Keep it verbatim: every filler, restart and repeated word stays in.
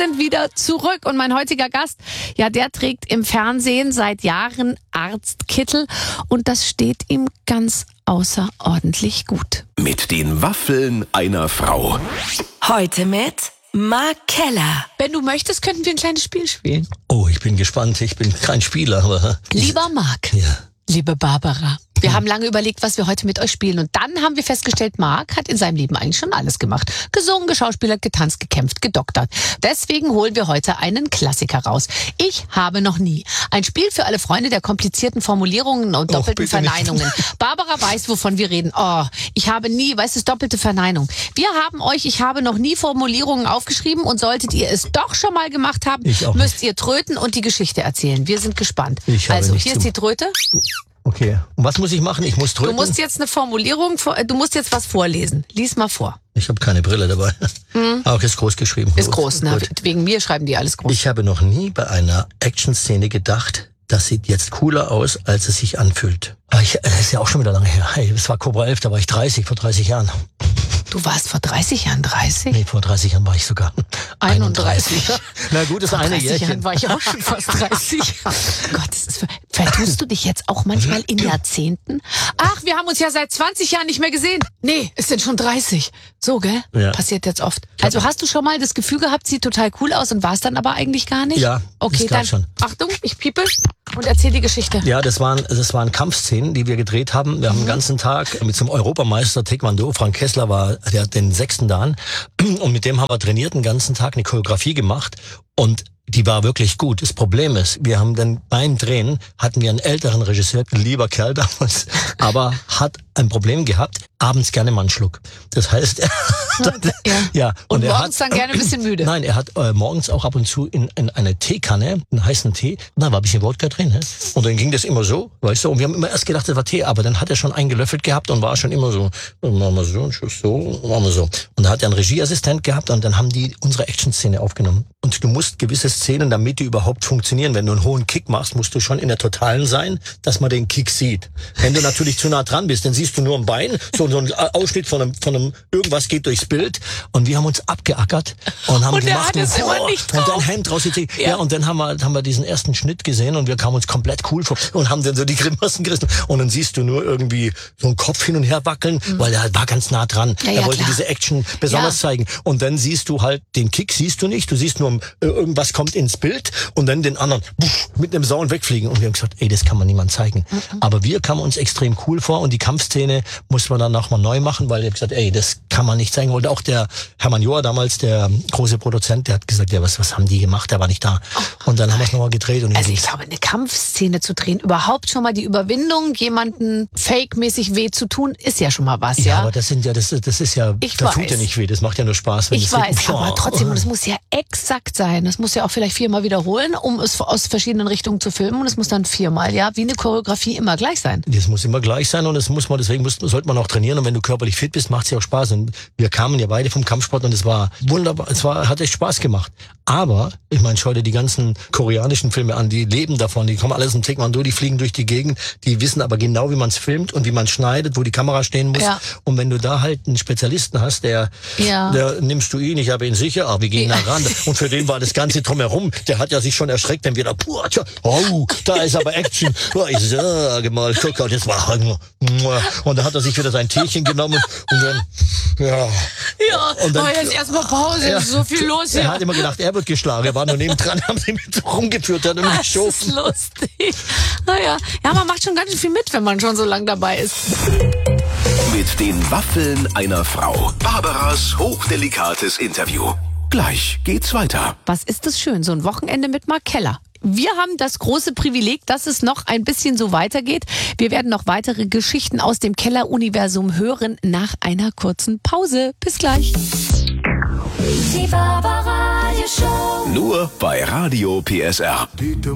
sind wieder zurück und mein heutiger Gast, ja, der trägt im Fernsehen seit Jahren Arztkittel und das steht ihm ganz außerordentlich gut. Mit den Waffeln einer Frau. Heute mit Mark Keller. Wenn du möchtest, könnten wir ein kleines Spiel spielen. Oh, ich bin gespannt. Ich bin kein Spieler, aber... Lieber Mark, Ja. liebe Barbara, wir haben lange überlegt, was wir heute mit euch spielen. Und dann haben wir festgestellt, Mark hat in seinem Leben eigentlich schon alles gemacht. Gesungen, geschauspielert, getanzt, gekämpft, gedoktert. Deswegen holen wir heute einen Klassiker raus. Ich habe noch nie. Ein Spiel für alle Freunde der komplizierten Formulierungen und doppelten bitte nicht. Verneinungen. Barbara weiß, wovon wir reden. Oh, ich habe nie, weißt du, es ist doppelte Verneinung. Wir haben euch, ich habe noch nie Formulierungen aufgeschrieben und solltet ihr es doch schon mal gemacht haben, Ich auch müsst ihr tröten und die Geschichte erzählen. Wir sind gespannt. Ich habe Also, nichts hier ist die Tröte. Okay. Und was muss ich machen? Ich muss Du drücken? musst jetzt eine Formulierung, vor- du musst jetzt was vorlesen. Lies mal vor. Ich habe keine Brille dabei. Mhm. Auch ist groß geschrieben. Ist Gut, groß, ne? gut. Wegen mir schreiben die alles groß. Ich habe noch nie bei einer Action-Szene gedacht, das sieht jetzt cooler aus, als es sich anfühlt. Aber ich, das ist ja auch schon wieder lange her. Hey, das war Cobra elf, da war ich dreißig, vor dreißig Jahren. Du warst vor dreißig Jahren dreißig? Nee, vor dreißig Jahren war ich sogar einunddreißig. Na gut, das Vor eine dreißig Jährchen. Jahren war ich auch schon fast dreißig. Gott, das ist, ver- vertust du dich jetzt auch manchmal in Jahrzehnten? Ach, wir haben uns ja seit zwanzig Jahren nicht mehr gesehen. Nee, es sind schon dreißig. So, gell? Ja. Passiert jetzt oft. Also hast du schon mal das Gefühl gehabt, sieht total cool aus und war es dann aber eigentlich gar nicht? Ja, Okay, das gab dann schon. Achtung, ich piepe und erzähl die Geschichte. Ja, das waren, das waren Kampfszenen, die wir gedreht haben. Wir haben den ganzen Tag mit so einem Europameister Taekwondo, Frank Kessler war, der hat den sechsten Dan, und mit dem haben wir trainiert, den ganzen Tag eine Choreografie gemacht und die war wirklich gut. Das Problem ist, wir haben dann beim Drehen, hatten wir einen älteren Regisseur, ein lieber Kerl damals, aber hat ein Problem gehabt, abends gerne mal einen Schluck. Das heißt, er Ja. ja, Und er morgens dann gerne ein bisschen müde. Nein, er hat äh, morgens auch ab und zu in, in eine Teekanne, einen heißen Tee, und da war ein bisschen Wodka drin. Ne? Und dann ging das immer so, weißt du, und wir haben immer erst gedacht, das war Tee, aber dann hat er schon eingelöffelt gehabt und war schon immer so, machen wir so, Schuss so, machen wir so. Und da hat er einen Regieassistent gehabt und dann haben die unsere Action-Szene aufgenommen. Und du musst gewisse Szenen, damit die überhaupt funktionieren, wenn du einen hohen Kick machst, musst du schon in der Totalen sein, dass man den Kick sieht. Wenn du natürlich zu nah dran bist, dann siehst du nur ein Bein, so, so ein Ausschnitt von einem, von einem, irgendwas geht durchs Bild und wir haben uns abgeackert und haben Und er gemacht hat es immer nicht und drauf. dann Hemd rausgezogen. Ja. Ja. Und dann haben wir, haben wir diesen ersten Schnitt gesehen und wir kamen uns komplett cool vor und haben dann so die Grimassen gerissen und dann siehst du nur irgendwie so einen Kopf hin und her wackeln, weil er war ganz nah dran. Ja, ja, er wollte klar. diese Action besonders Ja. zeigen und dann siehst du halt, den Kick siehst du nicht, du siehst nur, äh, irgendwas kommt ins Bild und dann den anderen buff, mit einem Sauen wegfliegen und wir haben gesagt, ey, das kann man niemand zeigen. Mhm. Aber wir kamen uns extrem cool vor und die Kampfszene muss man dann nochmal neu machen, weil er hat gesagt, ey, das kann man nicht zeigen. Und auch der Hermann Johr, damals der große Produzent, der hat gesagt, ja, was, was haben die gemacht? Der war nicht da. Und dann haben wir es nochmal gedreht. Und Also ich glaube, eine Kampfszene zu drehen, überhaupt schon mal die Überwindung, jemanden fake-mäßig weh zu tun, ist ja schon mal was, ja? ja, aber das sind ja, das, das ist ja, Ich das tut weiß. ja nicht weh. Das macht ja nur Spaß. Wenn Ich das weiß, oh. aber trotzdem, und es muss ja exakt sein. Das muss ja auch vielleicht viermal wiederholen, um es aus verschiedenen Richtungen zu filmen. Und es muss dann viermal, ja, wie eine Choreografie immer gleich sein. Das muss immer gleich sein und das muss man, deswegen muss, sollte man auch trainieren und wenn du körperlich fit bist, macht es ja auch Spaß. Und wir kamen ja beide vom Kampfsport und es war wunderbar, es war, hat echt Spaß gemacht. Aber, ich meine, schau dir die ganzen koreanischen Filme an, die leben davon, die kommen alles im Taekwondo, die fliegen durch die Gegend, die wissen aber genau, wie man es filmt und wie man schneidet, wo die Kamera stehen muss. Ja. Und wenn du da halt einen Spezialisten hast, der, Ja. der nimmst du ihn, ich habe ihn sicher, aber wir gehen Ja. da ran. Und für den war das Ganze drumherum, der hat ja sich schon erschreckt, wenn wir da, puh, tja, oh, da ist aber Action. Oh, ich sage mal, guck, und das war, und da hat er sich wieder sein Teechen genommen und dann, ja. Ja, Und dann- aber jetzt erstmal Pause, Ja. ist so viel los Er hier. hat immer gedacht, er wird geschlagen. Er war nur nebendran, haben sie mit so rumgeführt, hat ihn Das ist geschoben. lustig. Naja, ja, man macht schon ganz schön viel mit, wenn man schon so lange dabei ist. Mit den Waffeln einer Frau. Barbaras hochdelikates Interview. Gleich geht's weiter. Was ist das schön, so ein Wochenende mit Mark Keller. Wir haben das große Privileg, dass es noch ein bisschen so weitergeht. Wir werden noch weitere Geschichten aus dem Keller-Universum hören nach einer kurzen Pause. Bis gleich. Die Barbara Radio Show. Nur bei Radio P S R.